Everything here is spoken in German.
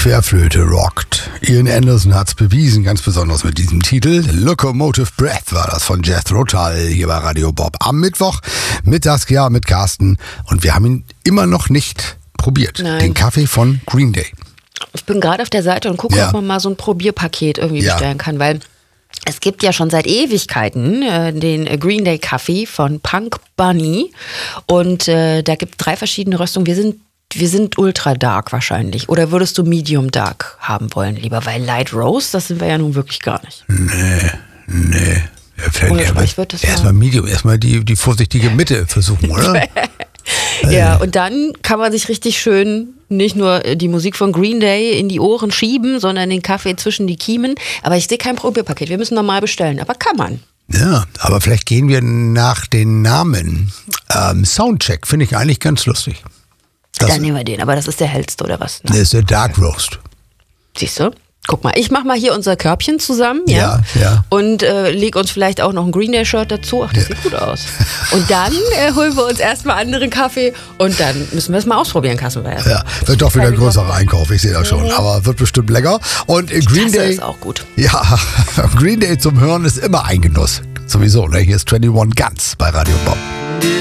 Querflöte rockt. Ian Anderson hat's bewiesen, ganz besonders mit diesem Titel. Locomotive Breath war das von Jethro Tull hier bei Radio Bob. Am Mittwoch mit Saskia, mit Carsten. Und wir haben ihn immer noch nicht probiert. Nein. Den Kaffee von Green Day. Ich bin gerade auf der Seite und gucke, ob man mal so ein Probierpaket irgendwie bestellen kann, weil es gibt ja schon seit Ewigkeiten den Green Day Kaffee von Punk Bunny und da gibt es 3 verschiedene Röstungen. Wir sind ultra dark wahrscheinlich. Oder würdest du Medium Dark haben wollen lieber? Weil Light Roast, das sind wir ja nun wirklich gar nicht. Nee. Erstmal Medium, erstmal die vorsichtige Mitte versuchen, oder? Ja, und dann kann man sich richtig schön nicht nur die Musik von Green Day in die Ohren schieben, sondern den Kaffee zwischen die Kiemen. Aber ich sehe kein Probierpaket. Wir müssen normal bestellen, aber kann man. Ja, aber vielleicht gehen wir nach den Namen. Soundcheck finde ich eigentlich ganz lustig. Dann nehmen wir den, aber das ist der hellste, oder was? Das ist der Dark Roast. Siehst du? Guck mal, ich mach mal hier unser Körbchen zusammen, ja. Und leg uns vielleicht auch noch ein Green Day Shirt dazu. Ach, das sieht gut aus. Und dann holen wir uns erstmal anderen Kaffee und dann müssen wir es mal ausprobieren, Kassenwert. Ja, wird doch wieder ein größerer Einkauf, ich sehe das schon. Aber wird bestimmt lecker. Und Green Day ist auch gut. Ja, Green Day zum Hören ist immer ein Genuss. Sowieso, ne? Hier ist 21 Guns bei Radio Bob.